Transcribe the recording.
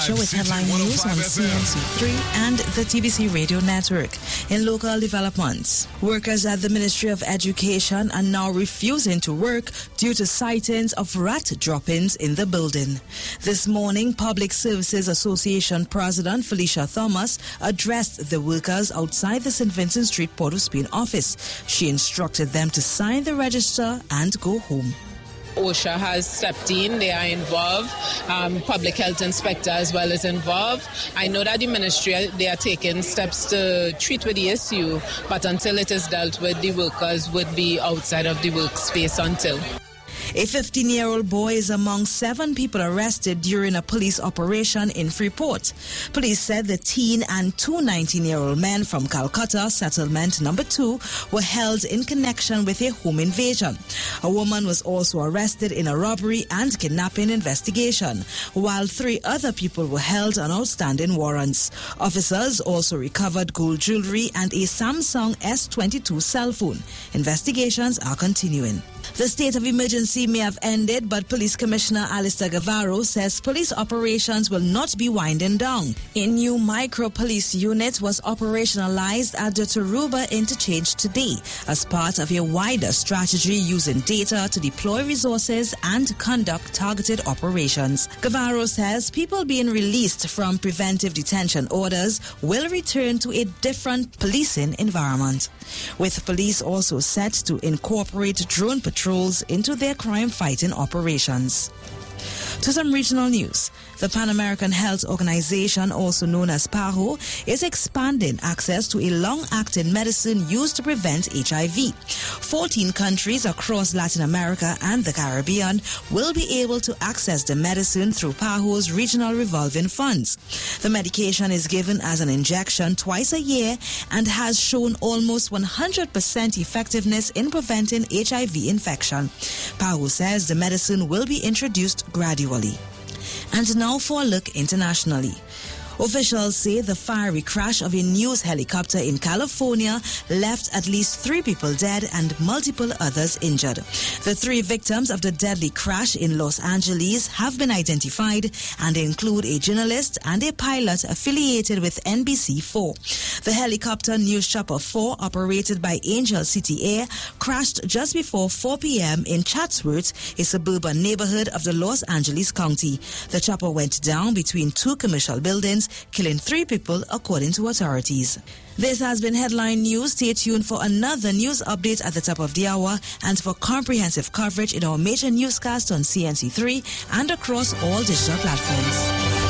With headline news on CNC3 and the TBC Radio Network. In local developments, workers at the Ministry of Education are now refusing to work due to sightings of rat drop-ins in the building. This morning, Public Services Association President Felicia Thomas addressed the workers outside the St. Vincent Street Port of Spain office. She instructed them to sign the register and go home. OSHA has stepped in, they are involved, public health inspector as well is involved. I know that the ministry, they are taking steps to treat with the issue, but until it is dealt with, the workers would be outside of the workspace until. A 15-year-old boy is among 7 people arrested during a police operation in Freeport. Police said the teen and 2 19-year-old men from Calcutta Settlement Number 2 were held in connection with a home invasion. A woman was also arrested in a robbery and kidnapping investigation, while 3 other people were held on outstanding warrants. Officers also recovered gold jewelry and a Samsung S22 cell phone. Investigations are continuing. The state of emergency may have ended, but Police Commissioner Alistair Guevara says police operations will not be winding down. A new micro-police unit was operationalized at the Taruba interchange today as part of a wider strategy using data to deploy resources and conduct targeted operations. Guevara says people being released from preventive detention orders will return to a different policing environment, with police also set to incorporate drone patrols into their crime-fighting operations. To some regional news, the Pan American Health Organization, also known as PAHO, is expanding access to a long-acting medicine used to prevent HIV. 14 countries across Latin America and the Caribbean will be able to access the medicine through PAHO's regional revolving funds. The medication is given as an injection twice a year and has shown almost 100% effectiveness in preventing HIV infection. PAHO says the medicine will be introduced gradually. And now for a look internationally. Officials say the fiery crash of a news helicopter in California left at least 3 people dead and multiple others injured. The 3 victims of the deadly crash in Los Angeles have been identified and include a journalist and a pilot affiliated with NBC4. The helicopter News Chopper 4, operated by Angel City Air, crashed just before 4 p.m. in Chatsworth, a suburban neighborhood of the Los Angeles County. The chopper went down between 2 commercial buildings, killing 3 people, according to authorities. This has been Headline News. Stay tuned for another news update at the top of the hour and for comprehensive coverage in our major newscast on CNC3 and across all digital platforms.